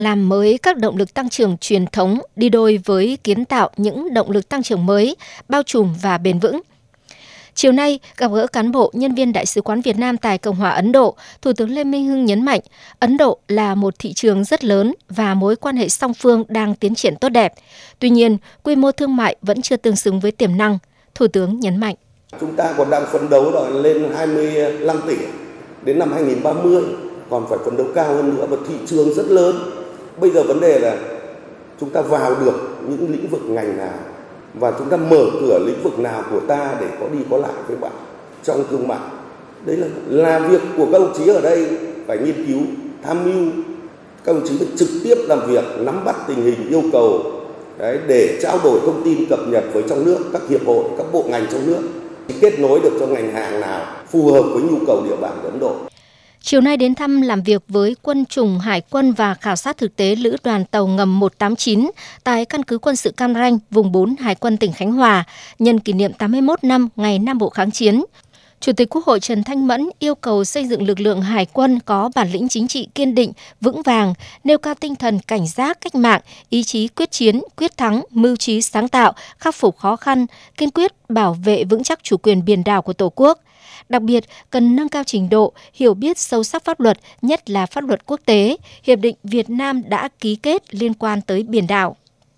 làm mới các động lực tăng trưởng truyền thống đi đôi với kiến tạo những động lực tăng trưởng mới, bao trùm và bền vững. Chiều nay, gặp gỡ cán bộ, nhân viên Đại sứ quán Việt Nam tại Cộng hòa Ấn Độ, Thủ tướng Lê Minh Hưng nhấn mạnh Ấn Độ là một thị trường rất lớn và mối quan hệ song phương đang tiến triển tốt đẹp. Tuy nhiên, quy mô thương mại vẫn chưa tương xứng với tiềm năng. Thủ tướng nhấn mạnh. Chúng ta còn đang phấn đấu lên 25 tỷ đến năm 2030, còn phải phấn đấu cao hơn nữa và thị trường rất lớn. Bây giờ vấn đề là chúng ta vào được những lĩnh vực ngành nào và chúng ta mở cửa lĩnh vực nào của ta để có đi có lại với bạn trong thương mại. Đấy là việc của các đồng chí ở đây phải nghiên cứu, tham mưu. Các đồng chí phải trực tiếp làm việc, nắm bắt tình hình yêu cầu để trao đổi thông tin cập nhật với trong nước, các hiệp hội, các bộ ngành trong nước, kết nối được cho ngành hàng nào phù hợp với nhu cầu địa bàn của Ấn Độ. Chiều nay đến thăm làm việc với quân chủng Hải quân và khảo sát thực tế lữ đoàn tàu ngầm 189 tại căn cứ quân sự Cam Ranh, vùng 4 Hải quân tỉnh Khánh Hòa, nhân kỷ niệm 81 năm ngày Nam Bộ kháng chiến. Chủ tịch Quốc hội Trần Thanh Mẫn yêu cầu xây dựng lực lượng Hải quân có bản lĩnh chính trị kiên định, vững vàng, nêu cao tinh thần cảnh giác cách mạng, ý chí quyết chiến, quyết thắng, mưu trí sáng tạo, khắc phục khó khăn, kiên quyết bảo vệ vững chắc chủ quyền biển đảo của Tổ quốc. Đặc biệt, cần nâng cao trình độ, hiểu biết sâu sắc pháp luật, nhất là pháp luật quốc tế, hiệp định Việt Nam đã ký kết liên quan tới biển đảo.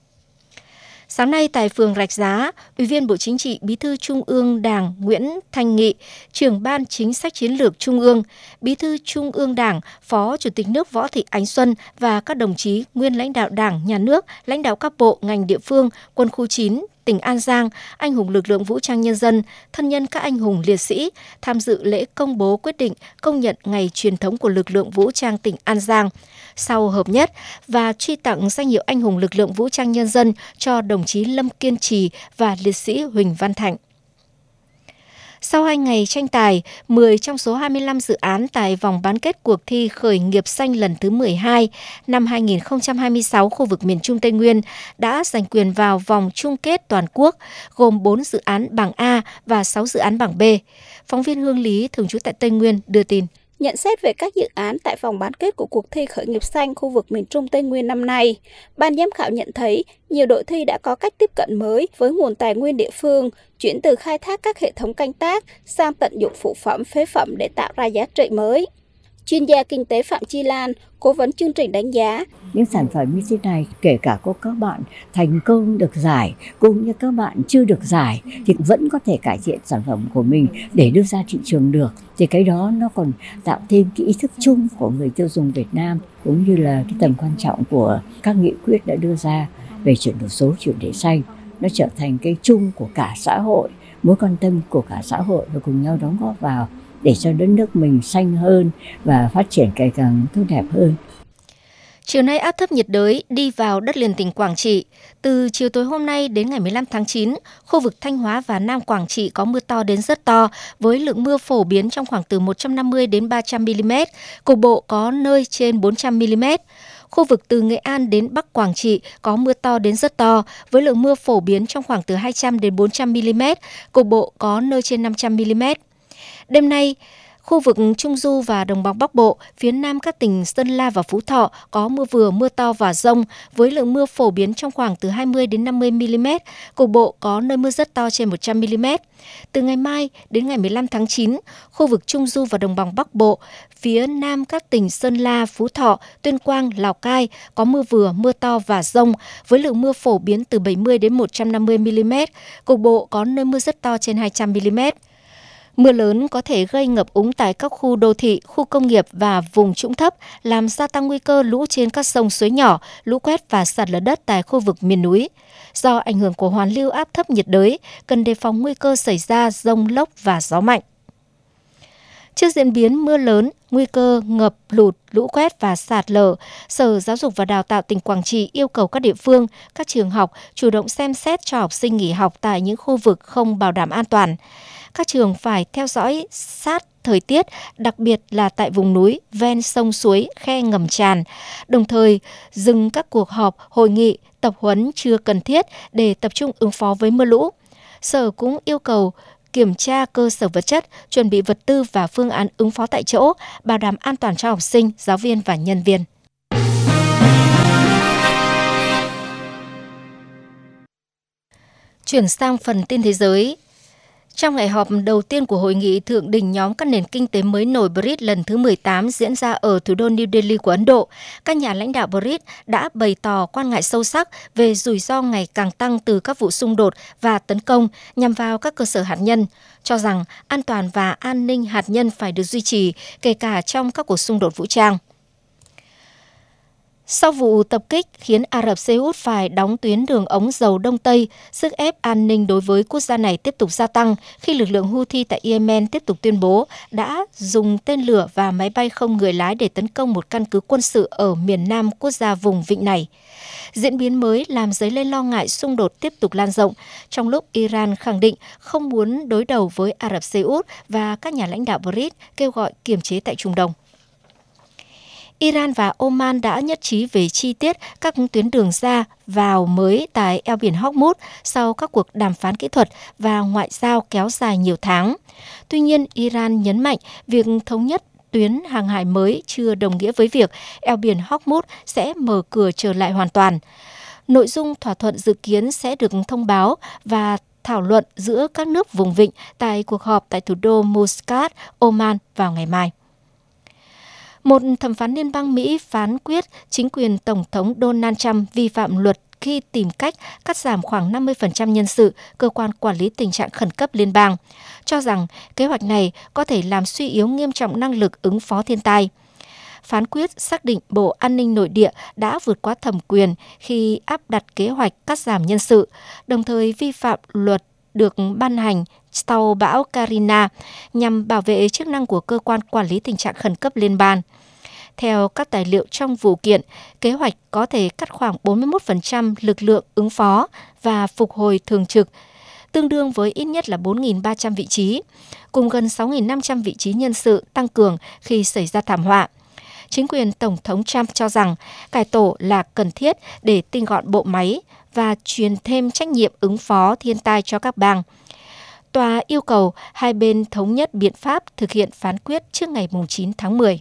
Sáng nay tại phường Rạch Giá, Ủy viên Bộ Chính trị, Bí thư Trung ương Đảng Nguyễn Thanh Nghị, Trưởng Ban Chính sách Chiến lược Trung ương, Bí thư Trung ương Đảng, Phó Chủ tịch nước Võ Thị Ánh Xuân và các đồng chí nguyên lãnh đạo Đảng, Nhà nước, lãnh đạo các bộ, ngành địa phương, Quân khu 9, tỉnh An Giang, anh hùng lực lượng vũ trang nhân dân, thân nhân các anh hùng liệt sĩ tham dự lễ công bố quyết định công nhận ngày truyền thống của lực lượng vũ trang tỉnh An Giang. Sau hợp nhất và truy tặng danh hiệu anh hùng lực lượng vũ trang nhân dân cho đồng chí Lâm Kiên Trì và liệt sĩ Huỳnh Văn Thạnh. Sau 2 ngày tranh tài, 10 trong số 25 dự án tại vòng bán kết cuộc thi khởi nghiệp xanh lần thứ 12 năm 2026 khu vực miền Trung Tây Nguyên đã giành quyền vào vòng chung kết toàn quốc, gồm 4 dự án bảng A và 6 dự án bảng B. Phóng viên Hương Lý, thường trú tại Tây Nguyên, đưa tin. Nhận xét về các dự án tại vòng bán kết của cuộc thi khởi nghiệp xanh khu vực miền Trung Tây Nguyên năm nay, ban giám khảo nhận thấy nhiều đội thi đã có cách tiếp cận mới với nguồn tài nguyên địa phương, chuyển từ khai thác các hệ thống canh tác sang tận dụng phụ phẩm, phế phẩm để tạo ra giá trị mới. Chuyên gia kinh tế Phạm Chi Lan, cố vấn chương trình đánh giá. Những sản phẩm như thế này, kể cả có các bạn thành công được giải, cũng như các bạn chưa được giải, thì vẫn có thể cải thiện sản phẩm của mình để đưa ra thị trường được. Thì cái đó nó còn tạo thêm cái ý thức chung của người tiêu dùng Việt Nam, cũng như là cái tầm quan trọng của các nghị quyết đã đưa ra về chuyển đổi số, chuyển đổi xanh. Nó trở thành cái chung của cả xã hội, mối quan tâm của cả xã hội và cùng nhau đóng góp vào để cho đất nước mình xanh hơn và phát triển ngày càng tốt đẹp hơn. Chiều nay áp thấp nhiệt đới đi vào đất liền tỉnh Quảng Trị. Từ chiều tối hôm nay đến ngày 15 tháng 9, khu vực Thanh Hóa và Nam Quảng Trị có mưa to đến rất to, với lượng mưa phổ biến trong khoảng từ 150 đến 300 mm, cục bộ có nơi trên 400 mm. Khu vực từ Nghệ An đến Bắc Quảng Trị có mưa to đến rất to, với lượng mưa phổ biến trong khoảng từ 200 đến 400 mm, cục bộ có nơi trên 500 mm. Đêm nay, khu vực Trung Du và Đồng bằng Bắc Bộ, phía Nam các tỉnh Sơn La và Phú Thọ có mưa vừa, mưa to và dông, với lượng mưa phổ biến trong khoảng từ 20 đến 50 mm, cục bộ có nơi mưa rất to trên 100 mm. Từ ngày mai đến ngày 15 tháng 9, khu vực Trung Du và Đồng bằng Bắc Bộ, phía Nam các tỉnh Sơn La, Phú Thọ, Tuyên Quang, Lào Cai có mưa vừa, mưa to và dông, với lượng mưa phổ biến từ 70 đến 150 mm, cục bộ có nơi mưa rất to trên 200 mm. Mưa lớn có thể gây ngập úng tại các khu đô thị, khu công nghiệp và vùng trũng thấp, làm gia tăng nguy cơ lũ trên các sông suối nhỏ, lũ quét và sạt lở đất tại khu vực miền núi. Do ảnh hưởng của hoàn lưu áp thấp nhiệt đới, cần đề phòng nguy cơ xảy ra dông lốc và gió mạnh. Trước diễn biến mưa lớn, nguy cơ ngập lụt, lũ quét và sạt lở, Sở Giáo dục và Đào tạo tỉnh Quảng Trị yêu cầu các địa phương, các trường học chủ động xem xét cho học sinh nghỉ học tại những khu vực không bảo đảm an toàn. Các trường phải theo dõi sát thời tiết, đặc biệt là tại vùng núi, ven sông suối, khe ngầm tràn. Đồng thời, dừng các cuộc họp, hội nghị, tập huấn chưa cần thiết để tập trung ứng phó với mưa lũ. Sở cũng yêu cầu kiểm tra cơ sở vật chất, chuẩn bị vật tư và phương án ứng phó tại chỗ, bảo đảm an toàn cho học sinh, giáo viên và nhân viên. Chuyển sang phần tin thế giới. Trong ngày họp đầu tiên của hội nghị thượng đỉnh nhóm các nền kinh tế mới nổi BRICS lần thứ 18 diễn ra ở thủ đô New Delhi của Ấn Độ, các nhà lãnh đạo BRICS đã bày tỏ quan ngại sâu sắc về rủi ro ngày càng tăng từ các vụ xung đột và tấn công nhằm vào các cơ sở hạt nhân, cho rằng an toàn và an ninh hạt nhân phải được duy trì, kể cả trong các cuộc xung đột vũ trang. Sau vụ tập kích khiến Ả Rập Xê Út phải đóng tuyến đường ống dầu Đông Tây, sức ép an ninh đối với quốc gia này tiếp tục gia tăng khi lực lượng Houthi tại Yemen tiếp tục tuyên bố đã dùng tên lửa và máy bay không người lái để tấn công một căn cứ quân sự ở miền nam quốc gia vùng vịnh này. Diễn biến mới làm dấy lên lo ngại xung đột tiếp tục lan rộng, trong lúc Iran khẳng định không muốn đối đầu với Ả Rập Xê Út và các nhà lãnh đạo BRICS kêu gọi kiềm chế tại Trung Đông. Iran và Oman đã nhất trí về chi tiết các tuyến đường ra vào mới tại eo biển Hormuz sau các cuộc đàm phán kỹ thuật và ngoại giao kéo dài nhiều tháng. Tuy nhiên, Iran nhấn mạnh việc thống nhất tuyến hàng hải mới chưa đồng nghĩa với việc eo biển Hormuz sẽ mở cửa trở lại hoàn toàn. Nội dung thỏa thuận dự kiến sẽ được thông báo và thảo luận giữa các nước vùng vịnh tại cuộc họp tại thủ đô Muscat, Oman vào ngày mai. Một thẩm phán liên bang Mỹ phán quyết chính quyền Tổng thống Donald Trump vi phạm luật khi tìm cách cắt giảm khoảng 50% nhân sự cơ quan quản lý tình trạng khẩn cấp liên bang, cho rằng kế hoạch này có thể làm suy yếu nghiêm trọng năng lực ứng phó thiên tai. Phán quyết xác định Bộ An ninh Nội địa đã vượt quá thẩm quyền khi áp đặt kế hoạch cắt giảm nhân sự, đồng thời vi phạm luật được ban hành sau bão Karina nhằm bảo vệ chức năng của cơ quan quản lý tình trạng khẩn cấp liên bang. Theo các tài liệu trong vụ kiện, kế hoạch có thể cắt khoảng 41% lực lượng ứng phó và phục hồi thường trực, tương đương với ít nhất là 4.300 vị trí, cùng gần 6.500 vị trí nhân sự tăng cường khi xảy ra thảm họa. Chính quyền Tổng thống Trump cho rằng cải tổ là cần thiết để tinh gọn bộ máy và truyền thêm trách nhiệm ứng phó thiên tai cho các bang. Tòa yêu cầu hai bên thống nhất biện pháp thực hiện phán quyết trước ngày 9 tháng 10.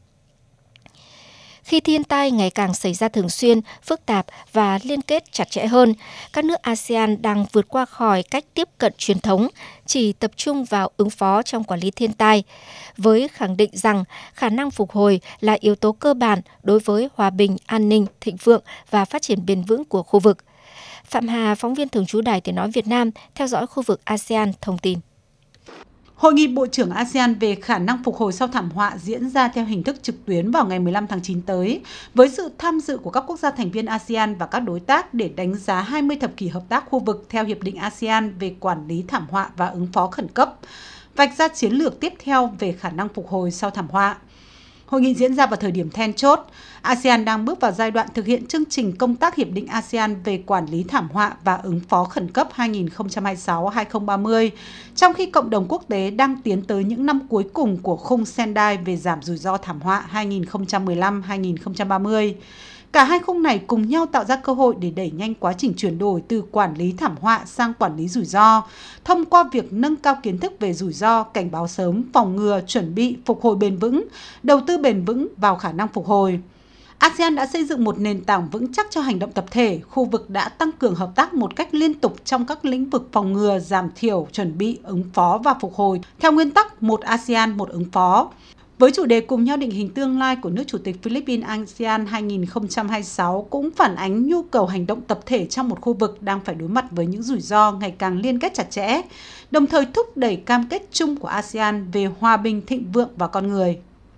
Khi thiên tai ngày càng xảy ra thường xuyên, phức tạp và liên kết chặt chẽ hơn, các nước ASEAN đang vượt qua khỏi cách tiếp cận truyền thống, chỉ tập trung vào ứng phó trong quản lý thiên tai, với khẳng định rằng khả năng phục hồi là yếu tố cơ bản đối với hòa bình, an ninh, thịnh vượng và phát triển bền vững của khu vực. Phạm Hà, phóng viên thường trú Đài Tiếng nói Việt Nam, theo dõi khu vực ASEAN thông tin. Hội nghị Bộ trưởng ASEAN về khả năng phục hồi sau thảm họa diễn ra theo hình thức trực tuyến vào ngày 15 tháng 9 tới, với sự tham dự của các quốc gia thành viên ASEAN và các đối tác để đánh giá 20 thập kỷ hợp tác khu vực theo Hiệp định ASEAN về quản lý thảm họa và ứng phó khẩn cấp, vạch ra chiến lược tiếp theo về khả năng phục hồi sau thảm họa. Hội nghị diễn ra vào thời điểm then chốt. ASEAN đang bước vào giai đoạn thực hiện chương trình công tác Hiệp định ASEAN về quản lý thảm họa và ứng phó khẩn cấp 2026-2030, trong khi cộng đồng quốc tế đang tiến tới những năm cuối cùng của khung Sendai về giảm rủi ro thảm họa 2015-2030. Cả hai khung này cùng nhau tạo ra cơ hội để đẩy nhanh quá trình chuyển đổi từ quản lý thảm họa sang quản lý rủi ro, thông qua việc nâng cao kiến thức về rủi ro, cảnh báo sớm, phòng ngừa, chuẩn bị, phục hồi bền vững, đầu tư bền vững vào khả năng phục hồi. ASEAN đã xây dựng một nền tảng vững chắc cho hành động tập thể, khu vực đã tăng cường hợp tác một cách liên tục trong các lĩnh vực phòng ngừa, giảm thiểu, chuẩn bị, ứng phó và phục hồi, theo nguyên tắc một ASEAN, một ứng phó. Với chủ đề cùng nhau định hình tương lai của nước chủ tịch Philippines ASEAN 2026 cũng phản ánh nhu cầu hành động tập thể trong một khu vực đang phải đối mặt với những rủi ro ngày càng liên kết chặt chẽ, đồng thời thúc đẩy cam kết chung của ASEAN về hòa bình, thịnh vượng và con người.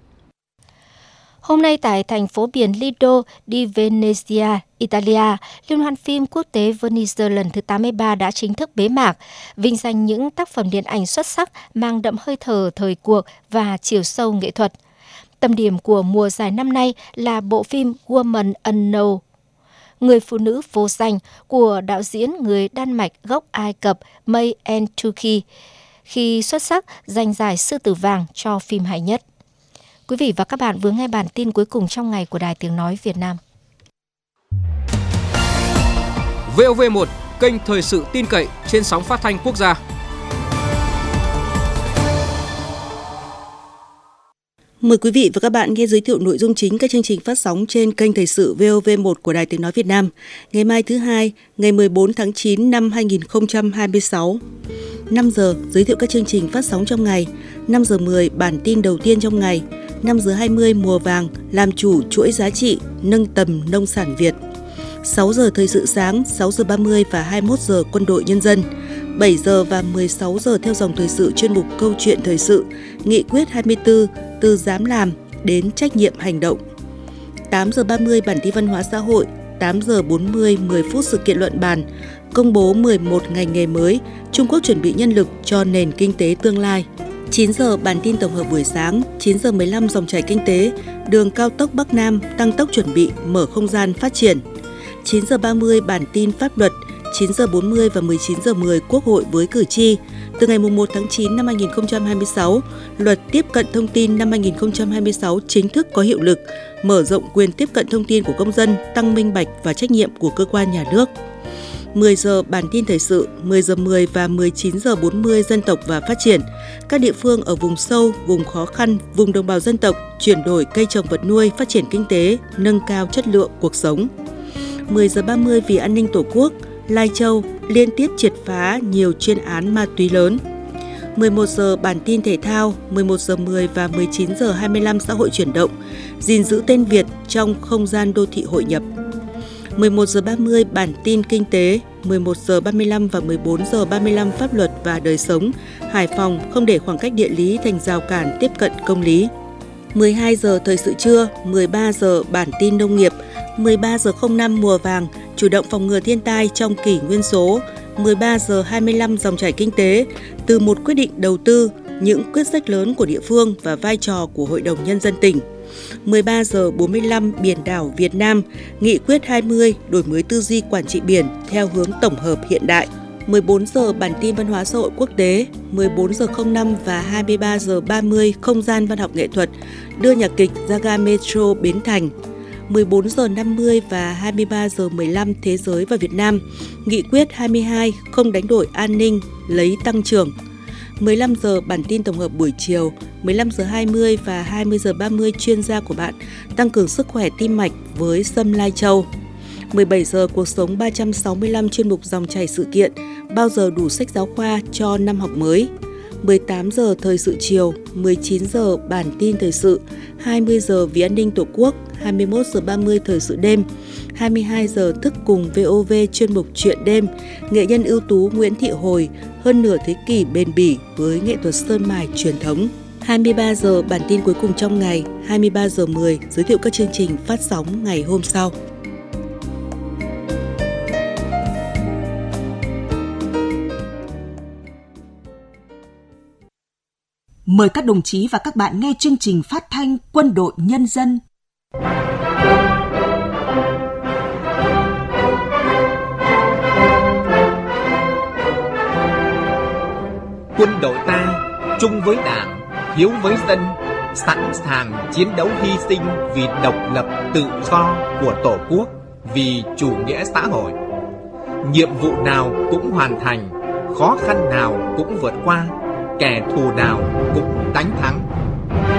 Hôm nay tại thành phố biển Lido di Venezia, Italia, Liên hoan phim quốc tế Venice lần thứ 83 đã chính thức bế mạc, vinh danh những tác phẩm điện ảnh xuất sắc mang đậm hơi thở thời cuộc và chiều sâu nghệ thuật. Tâm điểm của mùa giải năm nay là bộ phim Woman Unknown, Người phụ nữ vô danh của đạo diễn người Đan Mạch gốc Ai Cập May Entouki, khi xuất sắc giành giải Sư tử vàng cho phim hay nhất. Quý vị và các bạn vừa nghe bản tin cuối cùng trong ngày của Đài Tiếng nói Việt Nam. VOV1, kênh thời sự tin cậy trên sóng phát thanh quốc gia. Mời quý vị và các bạn nghe giới thiệu nội dung chính các chương trình phát sóng trên kênh Thời sự VOV1 của Đài Tiếng nói Việt Nam. Ngày mai thứ Hai, ngày 14 tháng 9 năm 2026. 5 giờ giới thiệu các chương trình phát sóng trong ngày. 5 giờ 10 bản tin đầu tiên trong ngày. 5 giờ 20 mùa vàng, làm chủ chuỗi giá trị, nâng tầm nông sản Việt. 6 giờ thời sự sáng, 6 giờ 30 và 21 giờ quân đội nhân dân. 7 giờ và 16 giờ theo dòng thời sự chuyên mục Câu chuyện thời sự, Nghị quyết 24 từ dám làm đến trách nhiệm hành động. 8 giờ 30 bản tin văn hóa xã hội, 8 giờ 40 10 phút sự kiện luận bàn, công bố 11 ngành nghề mới, Trung Quốc chuẩn bị nhân lực cho nền kinh tế tương lai. 9 giờ bản tin tổng hợp buổi sáng, 9 giờ 15 dòng chảy kinh tế, đường cao tốc Bắc Nam tăng tốc chuẩn bị mở không gian phát triển. 9 giờ 30 bản tin pháp luật, 9 giờ 40 và 19 giờ 10 Quốc hội với cử tri. Từ ngày 1 tháng 9 năm 2026, Luật Tiếp cận Thông tin năm 2026 chính thức có hiệu lực, mở rộng quyền tiếp cận thông tin của công dân, tăng minh bạch và trách nhiệm của cơ quan nhà nước. 10 giờ bản tin thời sự, 10 giờ 10 và 19 giờ 40 dân tộc và phát triển. Các địa phương ở vùng sâu, vùng khó khăn, vùng đồng bào dân tộc chuyển đổi cây trồng vật nuôi, phát triển kinh tế, nâng cao chất lượng cuộc sống. 10 giờ 30 vì an ninh Tổ quốc, Lai Châu liên tiếp triệt phá nhiều chuyên án ma túy lớn. 11 giờ bản tin thể thao, 11 giờ 10 và 19 giờ 25 xã hội chuyển động, gìn giữ tên Việt trong không gian đô thị hội nhập. 11 giờ 30 bản tin kinh tế, 11 giờ 35 và 14 giờ 35 pháp luật và đời sống, Hải Phòng không để khoảng cách địa lý thành rào cản tiếp cận công lý. 12 giờ thời sự trưa, 13 giờ bản tin nông nghiệp, 13 giờ 05 mùa vàng, chủ động phòng ngừa thiên tai trong kỷ nguyên số, 13 giờ 25 dòng chảy kinh tế, từ một quyết định đầu tư, những quyết sách lớn của địa phương và vai trò của Hội đồng Nhân dân tỉnh. 13 giờ 45 biển đảo Việt Nam, Nghị quyết 20 đổi mới tư duy quản trị biển theo hướng tổng hợp hiện đại. 14 giờ bản tin văn hóa xã hội quốc tế, 14 giờ 05 và 23 giờ 30 không gian văn học nghệ thuật, đưa nhạc kịch ra ga Metro Bến Thành. 14 giờ 50 và 23 giờ 15 Thế giới và Việt Nam, Nghị quyết 22 không đánh đổi an ninh, lấy tăng trưởng. 15 giờ bản tin tổng hợp buổi chiều, 15 giờ 20 và 20 giờ 30 chuyên gia của bạn tăng cường sức khỏe tim mạch với Sâm Lai Châu. 17 giờ cuộc sống 365 chuyên mục dòng chảy sự kiện, bao giờ đủ sách giáo khoa cho năm học mới. 18 giờ thời sự chiều, 19 giờ bản tin thời sự, 20 giờ vì an ninh Tổ quốc, 21 giờ 30 thời sự đêm, 22 giờ thức cùng VOV chuyên mục chuyện đêm, nghệ nhân ưu tú Nguyễn Thị Hồi, hơn nửa thế kỷ bền bỉ với nghệ thuật sơn mài truyền thống. 23 giờ bản tin cuối cùng trong ngày, 23 giờ 10 giới thiệu các chương trình phát sóng ngày hôm sau. Mời các đồng chí và các bạn nghe chương trình phát thanh Quân đội Nhân dân. Quân đội ta chung với Đảng, hiếu với dân, sẵn sàng chiến đấu hy sinh vì độc lập tự do của Tổ quốc, vì chủ nghĩa xã hội. Nhiệm vụ nào cũng hoàn thành, khó khăn nào cũng vượt qua, kẻ thù nào cũng đánh thắng.